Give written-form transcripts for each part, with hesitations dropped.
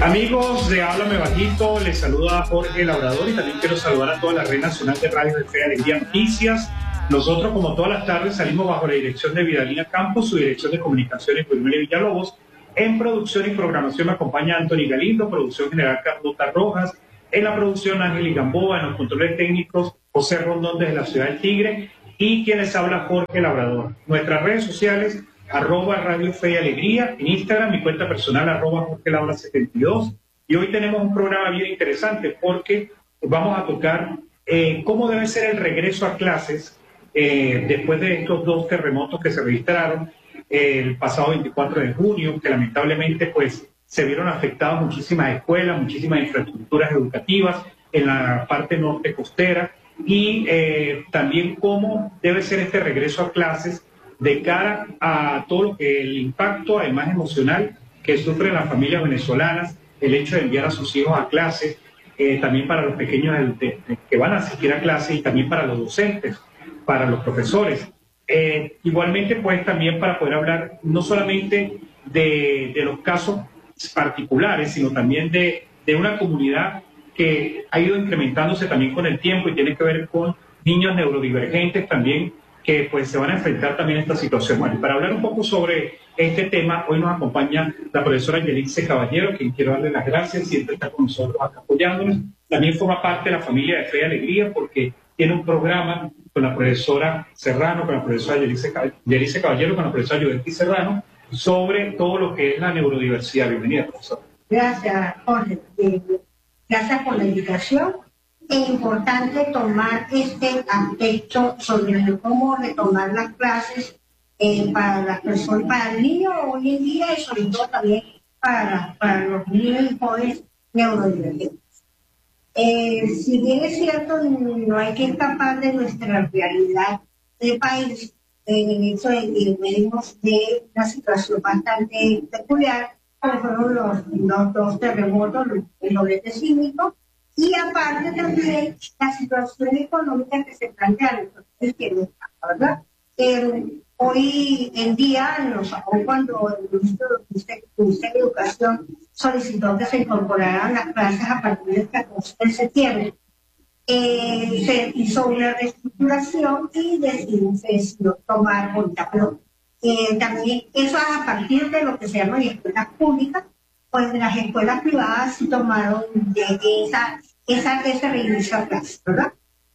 Amigos de Háblame Bajito, les saluda Jorge Labrador y también quiero saludar a toda la red nacional de radio de Fe y Alegría Noticias. Nosotros, como todas las tardes, salimos bajo la dirección de Vidalina Campos, su dirección de comunicaciones, Wilmer Villalobos. En producción y programación me acompaña Anthony Galindo, producción general Carlota Rojas, en la producción Ángel Gamboa, en los controles técnicos José Rondón desde la ciudad del Tigre y quien les habla Jorge Labrador. Nuestras redes sociales, @Radio Fe y Alegría, en Instagram, mi cuenta personal, @Jorge Labra 72. Y hoy tenemos un programa bien interesante porque vamos a tocar cómo debe ser el regreso a clases después de estos dos terremotos que se registraron el pasado 24 de junio, que lamentablemente pues se vieron afectadas muchísimas escuelas, muchísimas infraestructuras educativas en la parte norte costera y también cómo debe ser este regreso a clases de cara a todo lo que el impacto, además emocional, que sufren las familias venezolanas, el hecho de enviar a sus hijos a clases, también para los pequeños que van a asistir a clases y también para los docentes, para los profesores. Igualmente, pues también para poder hablar no solamente de los casos particulares, sino también de una comunidad que ha ido incrementándose también con el tiempo y tiene que ver con niños neurodivergentes también, que pues se van a enfrentar también a esta situación. Bueno, y para hablar un poco sobre este tema, hoy nos acompaña la profesora Yelice Caballero, quien quiero darle las gracias, siempre está con nosotros acá apoyándonos. También forma parte de la familia de Fe y Alegría porque tiene un programa con la profesora Serrano, con la profesora Yelice Caballero, con la profesora Juventus Serrano, sobre todo lo que es la neurodiversidad. Bienvenida, profesora. Gracias, Jorge. Gracias por la invitación. Es importante tomar este aspecto sobre cómo retomar las clases para las personas, para el niño hoy en día y sobre todo también para los niños y jóvenes neurodivergentes. Si bien es cierto, no hay que escapar de nuestra realidad de país en el hecho de que venimos de una situación bastante peculiar, como fueron los dos terremotos, el doblete sísmico, y aparte también la situación económica que se plantea en el país, ¿verdad? Hoy en día, aun cuando el Ministerio de Educación solicitó que se incorporaran las clases a partir del 14 de septiembre, se hizo una reestructuración y decidió tomar ahorita, pero también eso es a partir de lo que se llama escuelas públicas, pues las escuelas privadas sí tomaron ese reinicio a clases, ¿verdad?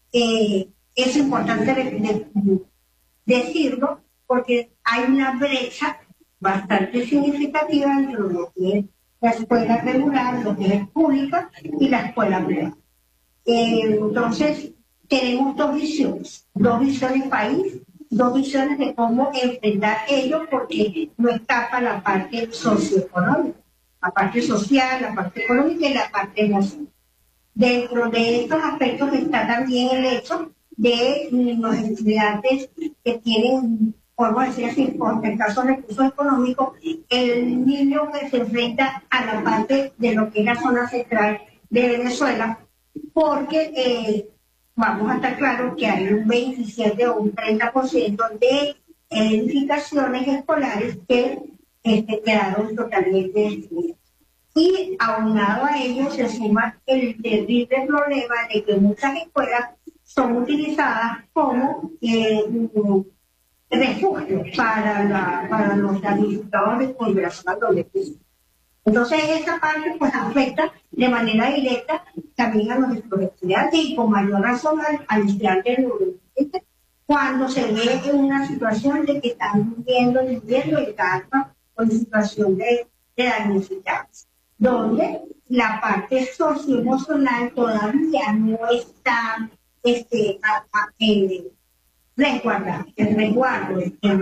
Es importante decirlo porque hay una brecha bastante significativa entre lo que es la escuela regular, lo que es pública y la escuela privada. Entonces, tenemos dos visiones país, dos visiones de cómo enfrentar ello, porque no escapa la parte socioeconómica, la parte social, la parte económica y la parte emocional. Dentro de estos aspectos está también el hecho de los estudiantes que tienen, podemos decir así, por escasos recursos económicos, el niño que se enfrenta a la parte de lo que es la zona central de Venezuela, porque vamos a estar claros que hay un 27 o un 30% de edificaciones escolares que quedaron totalmente destruidas. Y aunado a ello se suma el terrible problema de que muchas escuelas son utilizadas como refugio para los damnificados de población adolescente. Entonces esa parte pues afecta de manera directa también a nuestros estudiantes y con mayor razón al estudiante neurodivergente cuando se ve en una situación de que están viviendo en casa con situación de damnificados, donde la parte socioemocional todavía no está resguardada, el resguardo.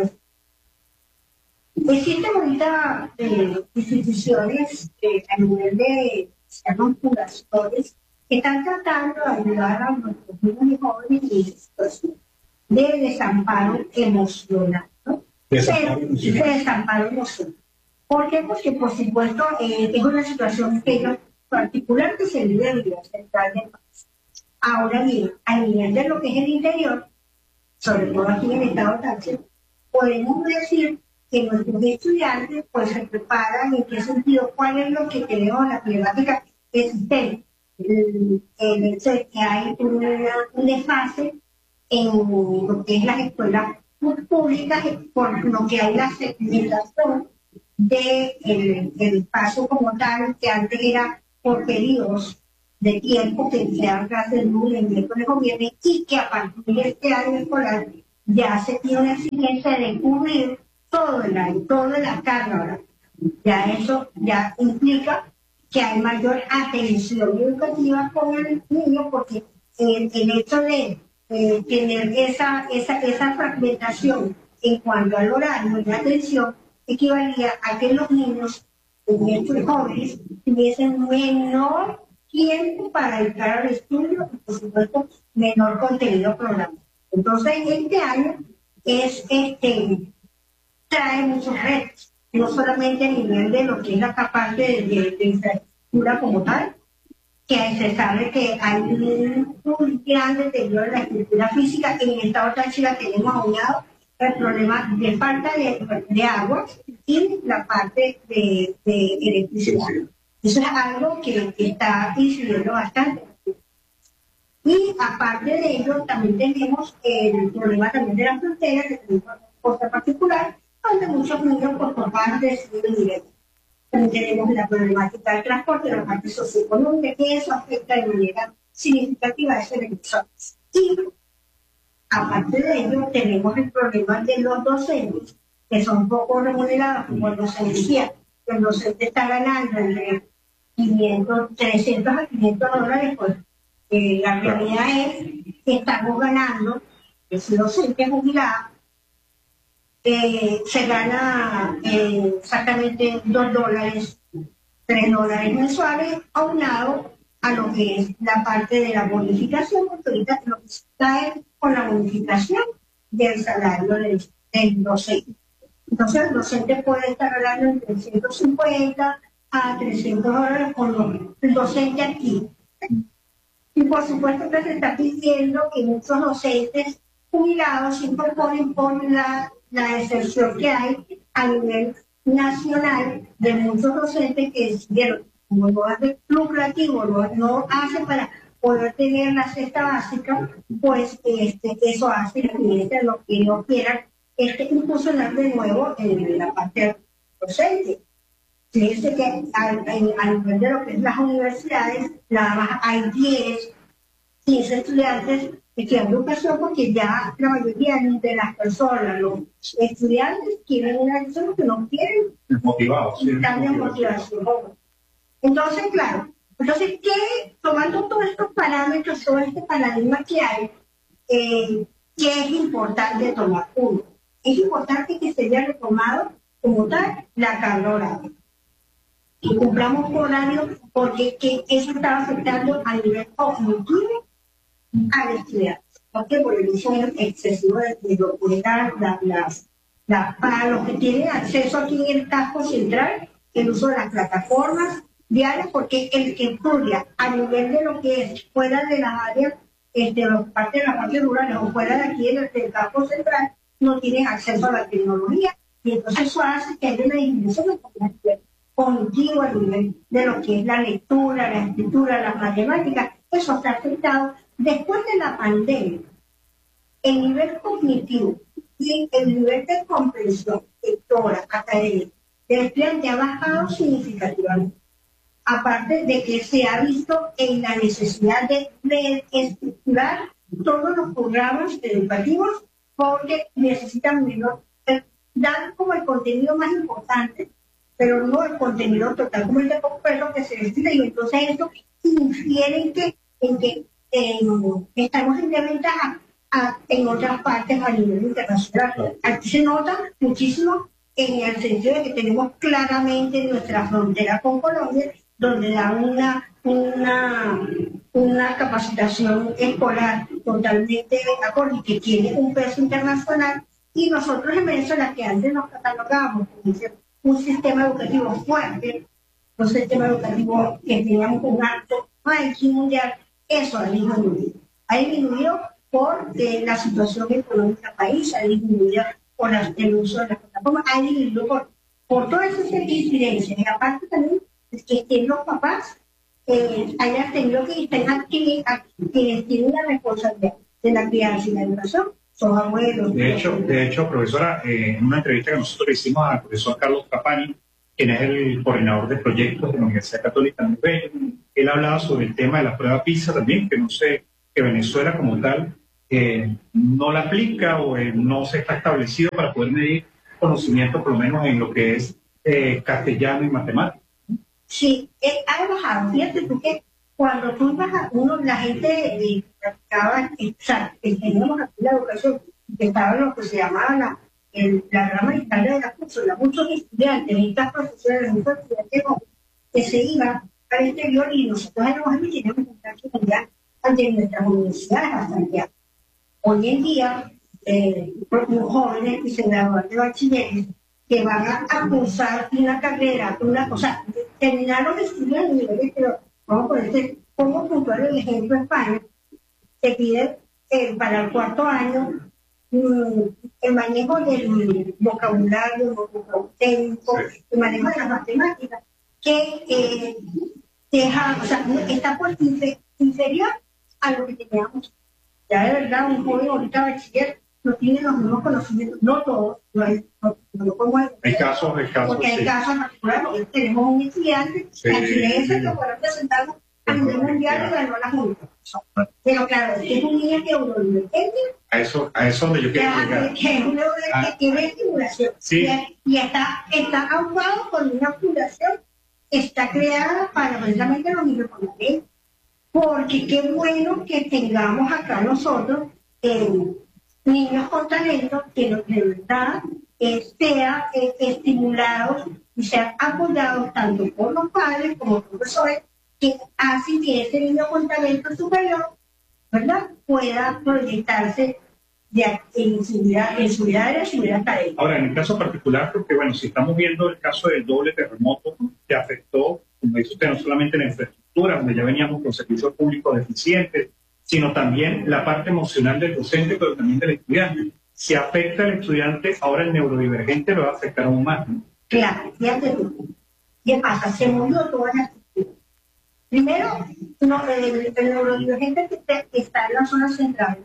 Existen ahorita instituciones a nivel de fundaciones que están tratando de ayudar a nuestros niños y jóvenes en esa situación de desamparo emocional, ¿no? Desamparo emocional. ¿Por qué? Porque, por supuesto, es una situación particular que se vive en la central del país. Ahora bien, a nivel de lo que es el interior, sobre todo aquí en el estado de Táchira, podemos decir que nuestros estudiantes pues se preparan, en qué sentido, cuál es lo que tenemos, la problemática existente. El hecho de que hay un desfase en lo que es las escuelas públicas, por lo que hay la segmentación del espacio como tal, que antes era por periodos de tiempo que se dan clases de lunes, miércoles o viernes, y que a partir de este año escolar ya se tiene una exigencia de cubrir todo el año, toda la carga horaria. Ya eso ya implica que hay mayor atención educativa con el niño, porque el hecho de tener esa fragmentación en cuanto al horario y la atención equivalía a que los niños, estos jóvenes, tuviesen menor tiempo para dedicar al estudio y, por supuesto, menor contenido programado. Entonces, este año trae muchos retos, no solamente a nivel de lo que es la parte de infraestructura como tal, que se sabe que hay un gran deterioro de la estructura física. En el estado Táchira tenemos aunado el problema de falta de agua y la parte de electricidad. Eso es algo que está incidiendo bastante. Y aparte de ello, también tenemos el problema también de la frontera, que tenemos una costa particular, donde muchos niños por papás deciden ir. También tenemos la problemática del transporte, la parte socioeconómica, que eso afecta de manera significativa a esos recursos. Y aparte de ello, tenemos el problema de los docentes, que son poco remunerados, como se decía, el docente está ganando entre 300 a 500 dólares, pues la realidad es que estamos ganando, ese docente jubilado, se gana exactamente $2, $3 mensuales, aunado a lo que es la parte de la bonificación, porque ahorita lo que se cae con la bonificación del salario del docente. Entonces el docente puede estar ganando entre 150 a $300 con el docente aquí. Y por supuesto que se está pidiendo que muchos docentes jubilados se incorporen por la excepción que hay a nivel nacional de muchos docentes que decidieron, como no hace lucrativo, no hace para poder tener la cesta básica, pues eso hace que lo que no quieran incursionar de nuevo en la parte docente. Fíjense que a nivel de lo que es las universidades, nada más hay 15 estudiantes estudiando educación, porque ya la mayoría de las personas, los estudiantes, quieren una educación porque no quieren. Motivados. Sí, están de motivación. Entonces, claro, tomando todos estos parámetros, todo este paradigma que hay, ¿qué es importante tomar? Uno, es importante que se haya retomado como tal la carga horaria. Y cumplamos con horario, porque eso estaba afectando a nivel cognitivo al estudiante. Porque por el uso excesivo de lo que para los que tienen acceso aquí en el casco central, el uso de las plataformas diarias, porque el que estudia a nivel de lo que es fuera de las áreas, de las partes rurales o fuera de aquí en el casco central, no tienen acceso a la tecnología, y entonces eso hace que haya una disminución cognitivo a nivel de lo que es la lectura, la escritura, las matemáticas. Eso está afectado después de la pandemia. El nivel cognitivo y el nivel de comprensión lectora académica del estudiante ha bajado significativamente. Aparte de que se ha visto en la necesidad de reestructurar todos los programas educativos, porque necesitan dar como el contenido más importante, pero no el contenido total como el de completo que se necesita, y entonces esto infiere en que estamos en desventaja en otras partes a nivel internacional. Aquí se nota muchísimo en el sentido de que tenemos claramente nuestra frontera con Colombia, donde da una capacitación escolar totalmente acorde, que tiene un peso internacional, y nosotros en Venezuela, que antes nos catalogábamos como un sistema educativo fuerte, un sistema educativo que teníamos un alto ranking mundial, eso ha disminuido. Ha disminuido por la situación económica del país, ha disminuido el uso de las plataformas, a dividirlo por todas esas incidencias. Y aparte también es que estén los papás hayan tenido que estén quienes tienen la responsabilidad de la crianza y la educación, son abuelos. De hecho, profesora, en una entrevista que nosotros le hicimos al profesor Carlos Capani, quien es el coordinador de proyectos de la Universidad Católica de Nubello, él hablaba sobre el tema de la prueba PISA también, que no sé, que Venezuela como tal no la aplica o no se está establecido para poder medir conocimiento, por lo menos en lo que es castellano y matemáticas. Sí, ha bajado. Fíjate tú que cuando tú ibas a la gente practicaba, teníamos aquí la educación, que estaba lo que se llamaba la rama histórica de la curso, muchos estudiantes, muchas profesoras, muchos estudiantes que se iban al exterior y nosotros en los años teníamos contacto mundial ante nuestras universidades bastante altas. Hoy en día, los jóvenes que se gradúan de bachilleres, que van a cursar una carrera, o sea, terminaron de estudiar en niveles, pero vamos a poner, como puntual el ejemplo en España, se pide para el cuarto año el manejo del vocabulario, técnico, el manejo de las matemáticas, que deja, o sea, está por inferior a lo que teníamos. Ya de verdad, un joven ahorita bachiller no tiene los mismos conocimientos, no todos, no como hay casos, porque hay casos particulares, porque tenemos un estudiante que lo fueron presentando a nivel mundial y ganó la junta. Pero claro, es un niño neurodivergente. A eso donde yo quiero llegar. Que es un neurodivergente que tiene estimulación. Sí. Y está aupado con una fundación que está creada para precisamente los niños con la ley. Porque qué bueno que tengamos acá nosotros niños con talento que de verdad sean estimulados y sean apoyados tanto por los padres como por los profesores, que hacen que ese niño con talento superior, ¿verdad?, pueda proyectarse en su vida académica. Ahora, en el caso particular, porque bueno, si estamos viendo el caso del doble terremoto que afectó, como dice usted, no solamente la infraestructura, donde ya veníamos con servicios públicos deficientes, sino también la parte emocional del docente, pero también del estudiante. Si afecta al estudiante, ahora el neurodivergente lo va a afectar aún más, ¿no? Claro, fíjate tú. ¿Qué pasa? Se movió toda la estructura. Primero, el neurodivergente que está en la zona central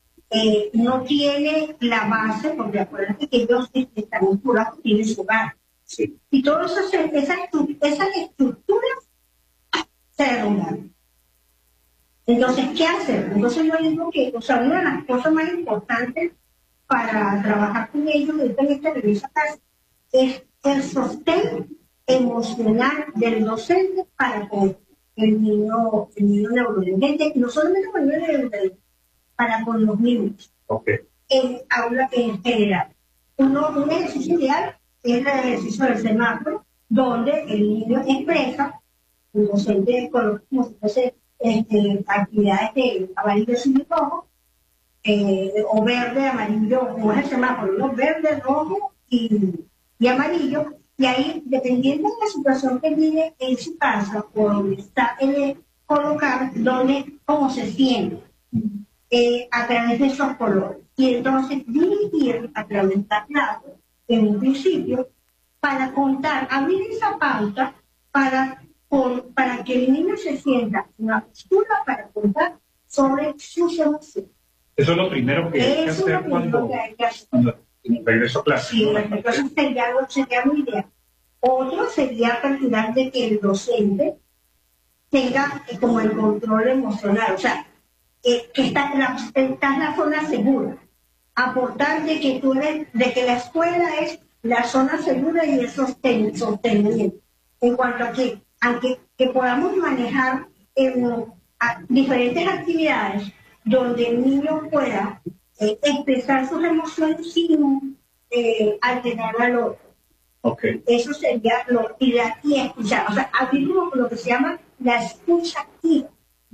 no tiene la base, porque acuérdate que ellos están vinculados, tienen su hogar. Sí. Y todas esas estructuras se derrumbaron. Entonces, ¿qué hacer? Entonces yo digo que, o sea, una de las cosas más importantes para trabajar con ellos en esta revista es el sostén emocional del docente para con el niño neurodivergente, y no solamente con el niño neurodivergente, para con los niños. Okay. En aula en general. Un ejercicio ideal es el ejercicio del semáforo, donde el niño expresa, el docente como si fuese actividades de amarillo, azul y rojo, o verde, amarillo, como es el semáforo, ¿no? Verde, rojo y amarillo, y ahí, dependiendo de la situación que vive en su casa o donde está colocar, cómo se siente a través de esos colores. Y entonces dirigir a través de tablado, en un principio, para contar, abrir esa pauta para que el niño se sienta en una postura para contar sobre sus emociones. Eso es lo primero que hay que hacer cuando regreso a clase. Sí, entonces sería muy bien. Otro sería calcular de que el docente tenga como el control emocional, o sea, que está en la zona segura. Aportar de que la escuela es la zona segura y el sostenimiento. En cuanto a que podamos manejar diferentes actividades donde el niño pueda expresar sus emociones sin alterar al otro. Okay. Eso sería lo ideal y escuchar. O sea, abrir lo que se llama la escucha activa.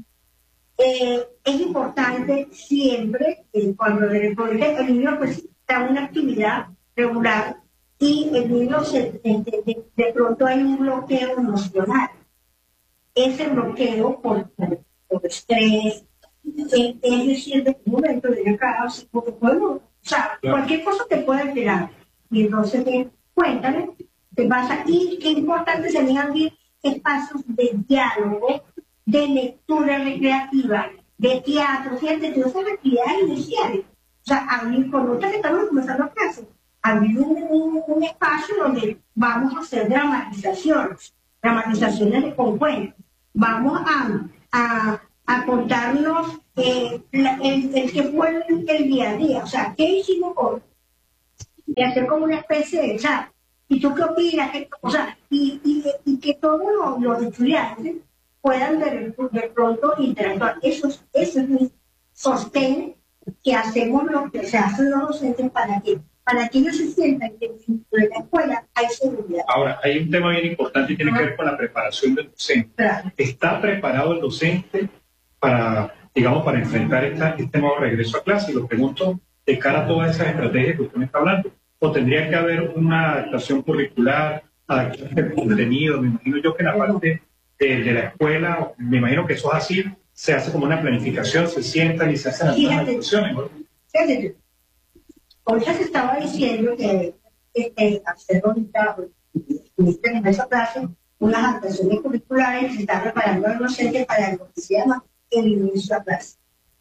Es importante siempre, cuando el niño pues, está en una actividad regular y el niño de pronto hay un bloqueo emocional. Ese bloqueo por estrés, es decir, de un momento de acá, porque bueno, sea, cualquier cosa te puede alterar. Y entonces, cuéntame qué pasa. Y qué importante serían abrir espacios de diálogo, de lectura recreativa, de teatro, fíjate, todas esas actividades iniciales. O sea, abrir, con nosotros que estamos comenzando clases, abrir un espacio donde vamos a hacer dramatizaciones con cuentos. Vamos a contarnos el que fue el día a día, o sea, ¿qué hicimos hoy? Y hacer como una especie de chat. ¿Y tú qué opinas? O sea, y que todos los estudiantes puedan de pronto interactuar. Eso es un sostén que hacemos lo que se hacen los docentes para que ellos se sientan que dentro de la escuela hay seguridad. Ahora, hay un tema bien importante y tiene que ver con la preparación del docente. Claro. ¿Está preparado el docente para, digamos, para enfrentar este nuevo regreso a clase? Y lo pregunto de cara a todas esas estrategias que usted me está hablando. ¿O tendría que haber una adaptación curricular, adaptación del contenido? Me imagino yo que en la parte de la escuela, me imagino que eso es así, se hace como una planificación, se sientan y se hacen algunas adaptaciones, ¿no? Fíjate, ahorita se estaba diciendo que hacer ahorita, en esa clase, unas adaptaciones curriculares, se está preparando al docente para lo que se llama el inicio a clase.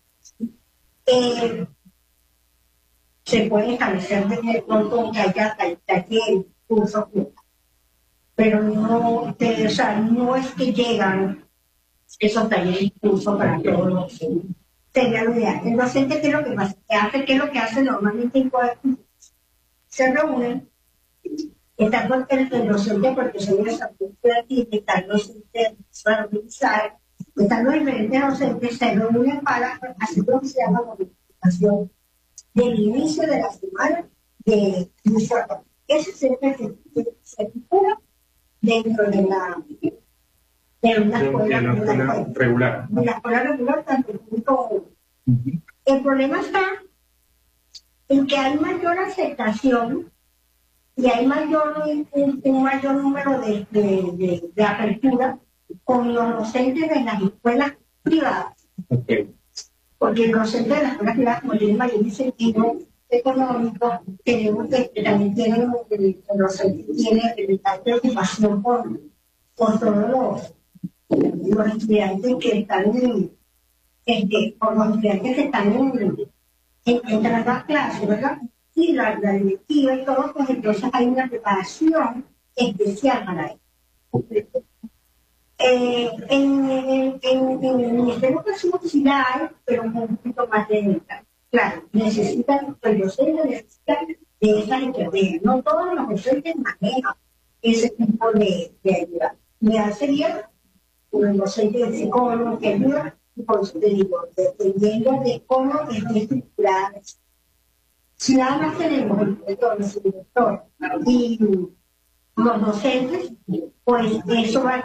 Se puede establecer desde pronto que haya taller, cursos, pero no, o sea, no es que llegan esos talleres y cursos para todos los docentes. Sería lo ideal. El docente, ¿qué es lo que pasa? ¿Qué es lo que hace normalmente en colegio? Se reúnen, está con el docente porque son de salud creativa, está el docente para organizar, están los diferentes docentes, se reúnen para hacer lo que se llama modificación del inicio de la semana de inicio. Ese siempre se titula dentro de una escuela regular. De la escuela regular, tanto como el problema está en que hay mayor aceptación y hay un mayor número de apertura con los docentes de las escuelas privadas. Okay. Porque el docente de las escuelas privadas, como tiene mayor incentivo económico, tenemos que también tienen el docente tiene la preocupación por todos los estudiantes que están por los estudiantes que están en las clases, ¿verdad? Y la directiva y todo, pues entonces hay una preparación especial para eso. En el Ministerio de Educación sí la hay, pero un poquito más lenta. Claro, el docente necesita de esas estrategias. No todos los docentes manejan ese tipo de ayuda. Ya sería un docente de psicólogo que ayuda, y por eso te digo, dependiendo de cómo esté estructurada. Si nada más tenemos el director y los docentes, pues eso va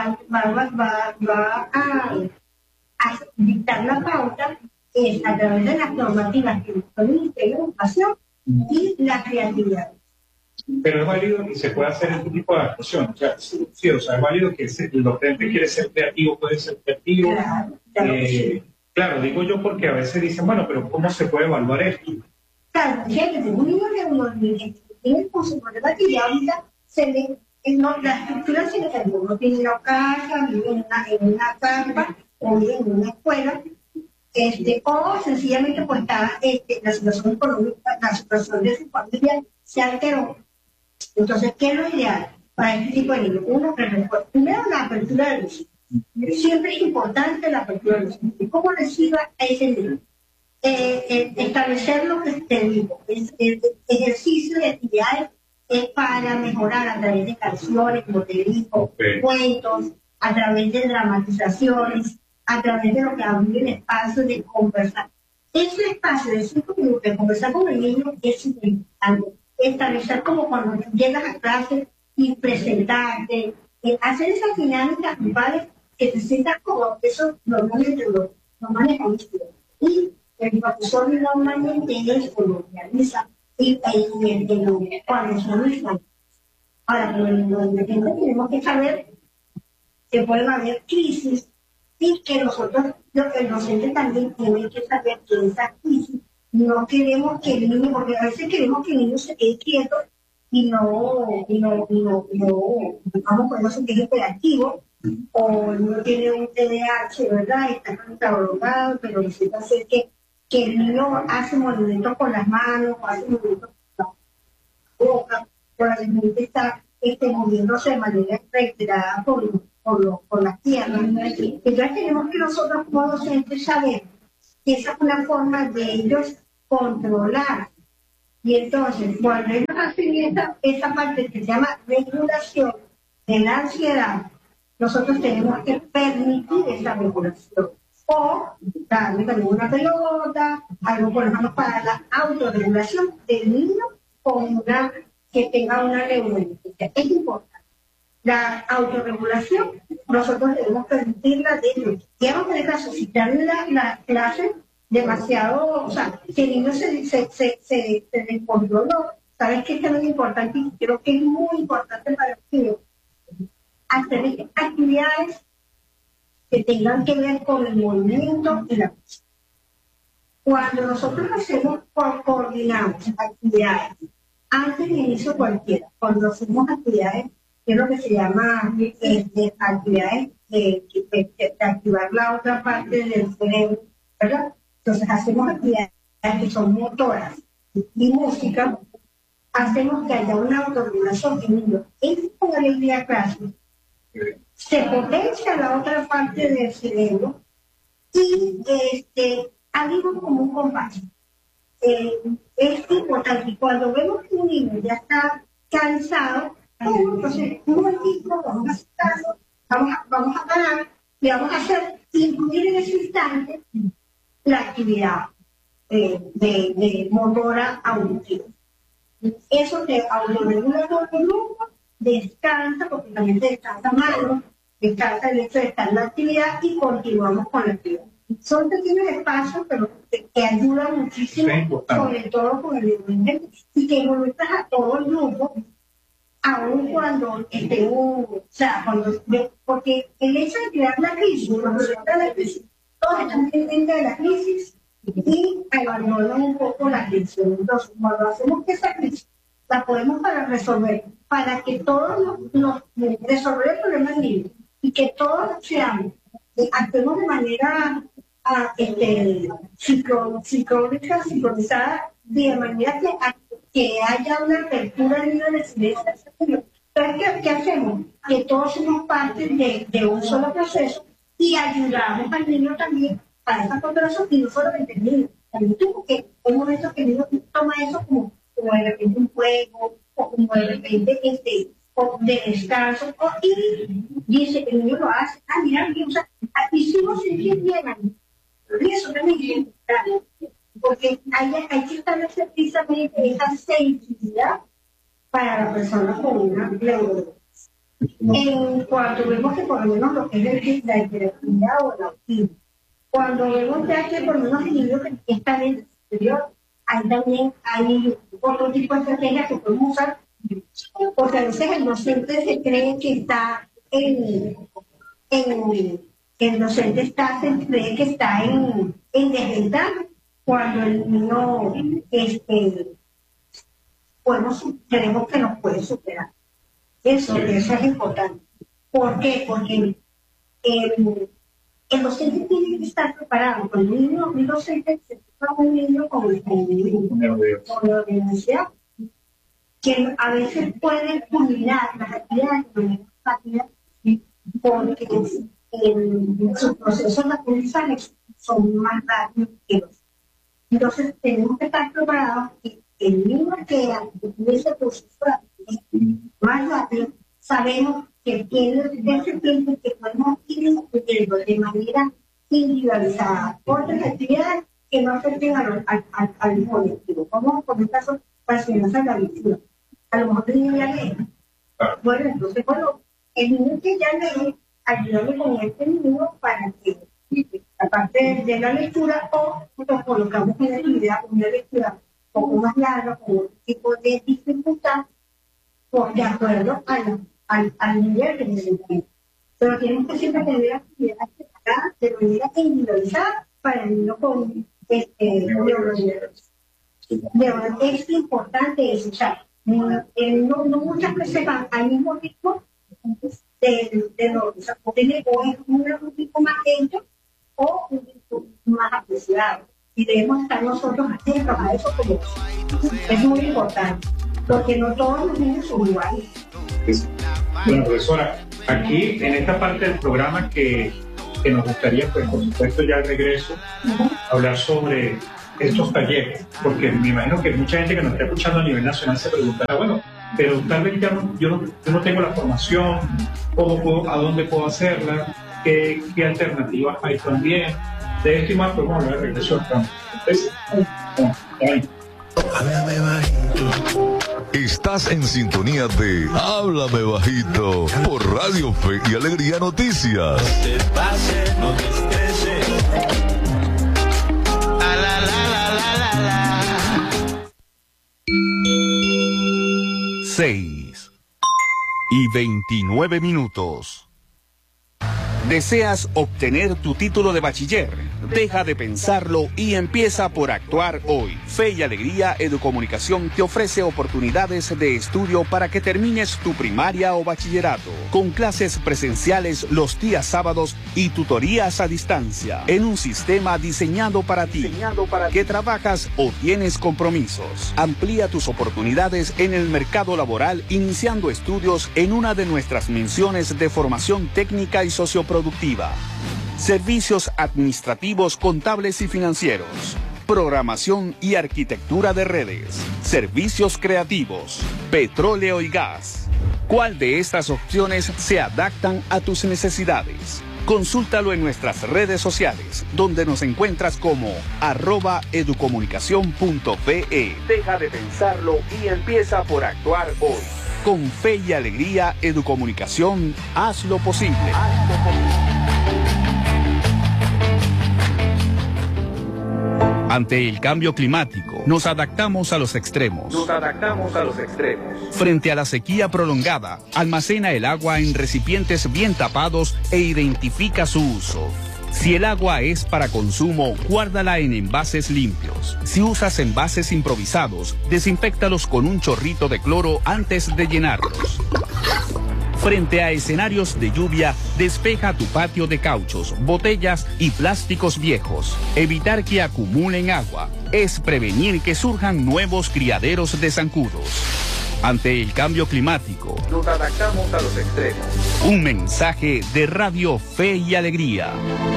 a dictar la pauta a través de las normativas que el Ministerio de Educación y la creatividad. Pero es válido que se pueda hacer este tipo de actuación. O sea, sí, o sea, es válido que el docente quiere ser creativo, puede ser creativo. Claro, digo yo porque a veces dicen, bueno, pero ¿cómo se puede evaluar esto? Claro, fíjate, un niño de unos tiene con su problema que ya ahorita se le, la estructura se le cambió. Uno tiene una casa, vive en una carpa o vive en una escuela, o sencillamente pues está la situación económica, la situación de su familia se alteró. Entonces, ¿qué es lo ideal para este tipo de niños? Uno, primero la apertura de los niños. Siempre es importante la apertura de los niños. ¿Cómo reciba a ese niño? Establecer lo que te digo, ejercicio de actividades para mejorar a través de canciones, como te digo, cuentos, a través de dramatizaciones, a través de lo que abrir el espacio de conversar. Ese espacio de 5 minutos de conversar con el niño es importante. Establecer como cuando llegas a clase y presentarte, hacer esas dinámicas grupales que te sientas como eso normalmente lo manejamos. Y el profesor normalmente eso lo realiza cuando son infantes. Ahora, los tenemos que saber que pueden haber crisis y que nosotros, el docente también tiene que saber que esas crisis No queremos que el niño, porque a veces queremos que el niño se quede quieto vamos, podemos sentir hiperactivo, o no tiene un TDAH, ¿verdad? Está catalogado, pero resulta ser que el niño hace movimientos con las manos, o hace movimientos con la boca, o la gente está moviéndose de manera reiterada por las piernas. Entonces tenemos que nosotros como docentes saber que esa es una forma de ellos controlar. Y entonces, cuando ellos hacen esa parte que se llama regulación de la ansiedad, nosotros tenemos que permitir esa regulación. O darle también una pelota, algo por ejemplo para la autorregulación del niño con una que tenga una neurolepsia. Es importante. La autorregulación, nosotros debemos permitirla de ellos. Quiero que necesitan la clase demasiado, o sea, que el niño se descontroló. Sabes que es muy importante y creo que es muy importante para el niño hacer actividades que tengan que ver con el movimiento y la música. Cuando nosotros coordinamos actividades, antes de inicio cualquiera, cuando hacemos actividades, que es lo que se llama actividades de activar la otra parte del cerebro, ¿verdad? Entonces hacemos actividades que son motoras y música, hacemos que haya una autorregulación en niños. En el día clase se potencia la otra parte del cerebro y algo como un compás. Es importante. Cuando vemos que un niño ya está cansado, entonces un momentico vamos a parar y vamos a hacer, incluir en ese instante, la actividad de motora auditiva. Eso te autorregula todo el grupo, descansa, porque también te descansa mano, descansa el hecho de estar en la actividad y continuamos con la actividad. Son pequeños espacios, pero que ayudan muchísimo, sobre todo con el nivel, y que involucras a todo el grupo, aun cuando porque el hecho de crear la crisis, cuando se trata de la crisis, todos están pendientes de la crisis y abandonan un poco la crisis. Entonces, cuando hacemos que esa crisis la podemos resolver, para que todos nos resolver el problema del niño y que todos seamos, actuemos de manera sincronizada, de manera que haya una apertura en la residencia. Entonces, ¿qué hacemos? Que todos somos parte de un solo proceso y ayudamos al niño también para esa controlación, y no solamente el niño, también tú, porque hay momentos que el niño toma eso como de repente un juego, o como de repente de descanso, y dice que el niño lo hace, mira, o sea, hicimos sentir bien, y eso también es importante, porque hay que establecer precisamente esa sensibilidad para la persona con una neurosis. En cuanto vemos que por lo menos lo que es la hiperactividad o el autismo, cuando vemos que por lo menos el niño que está en el exterior, ahí también hay otro tipo de estrategias que podemos usar, porque a veces el docente se cree que está el docente se cree que está en desventaja, cuando el niño creemos que nos puede superar. Eso es importante. ¿Por qué? Porque el docente tiene que estar preparado. Cuando un docente se toca un niño con neurodiversidad, que a veces puede culminar las actividades porque sus procesos de aprendizaje son más rápidos que los. Entonces tenemos que estar preparados que el niño que ese proceso de aprendizaje más rápido, sabemos que tiene ese tiempo que podemos ir discutiendo de manera individualizada otras actividades que no afecten al colectivo. Vamos por un caso para enseñanza de la lectura. A lo mejor el niño ya lee. Bueno, entonces, el niño que ya lee, ayúdame con este niño para que, aparte de la lectura, o nos colocamos en la actividad, una lectura un poco más larga, con un tipo de dificultad, de acuerdo al nivel que necesitamos. Pero tenemos que siempre tener actividades preparadas de manera individualizada para el niño con es importante eso, o sea, no muchas veces van al mismo ritmo o sea, o es un ritmo más lento o un ritmo más apreciado. Y debemos estar nosotros atentos a eso, como es muy importante, porque no todos los niños son iguales. Bueno, profesora, aquí en esta parte del programa que nos gustaría, pues por supuesto ya al regreso, hablar sobre estos talleres, porque me imagino que mucha gente que nos está escuchando a nivel nacional se preguntará, bueno, pero tal vez yo no tengo la formación, a dónde puedo hacerla, qué alternativas hay también. De esto y más podemos hablar de regreso al campo. Entonces, háblame bajito. Estás en sintonía de Háblame Bajito por Radio Fe y Alegría Noticias. No te pases, no te estreses. 6:29. ¿Deseas obtener tu título de bachiller? Deja de pensarlo y empieza por actuar hoy. Fe y Alegría Educomunicación te ofrece oportunidades de estudio para que termines tu primaria o bachillerato, con clases presenciales los días sábados y tutorías a distancia, en un sistema diseñado para ti, que trabajas o tienes compromisos. Amplía tus oportunidades en el mercado laboral iniciando estudios en una de nuestras menciones de formación técnica y socioproductiva. Servicios administrativos, contables y financieros. Programación y arquitectura de redes. Servicios creativos. Petróleo y gas. ¿Cuál de estas opciones se adaptan a tus necesidades? Consúltalo en nuestras redes sociales, donde nos encuentras como @educomunicacion.pe. Deja de pensarlo y empieza por actuar hoy. Con Fe y Alegría Educomunicación, haz lo posible. Ante el cambio climático, nos adaptamos a los extremos. Frente a la sequía prolongada, almacena el agua en recipientes bien tapados e identifica su uso. Si el agua es para consumo, guárdala en envases limpios. Si usas envases improvisados, desinféctalos con un chorrito de cloro antes de llenarlos. Frente a escenarios de lluvia, despeja tu patio de cauchos, botellas y plásticos viejos. Evitar que acumulen agua es prevenir que surjan nuevos criaderos de zancudos. Ante el cambio climático, nos adaptamos a los extremos. Un mensaje de Radio Fe y Alegría.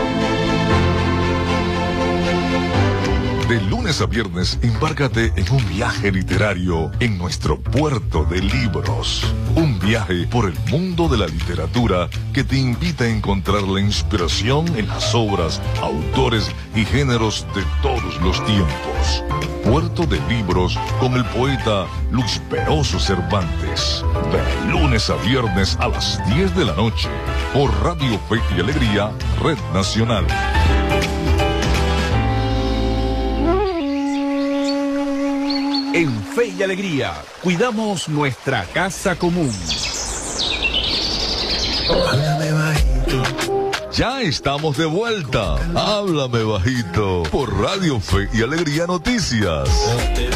De lunes a viernes, embárcate en un viaje literario en nuestro puerto de libros. Un viaje por el mundo de la literatura que te invita a encontrar la inspiración en las obras, autores y géneros de todos los tiempos. Puerto de Libros con el poeta Luis Peroso Cervantes. De lunes a viernes a las 10 de la noche por Radio Fe y Alegría, Red Nacional. En Fe y Alegría, cuidamos nuestra casa común. Háblame bajito. Ya estamos de vuelta. Háblame bajito por Radio Fe y Alegría Noticias.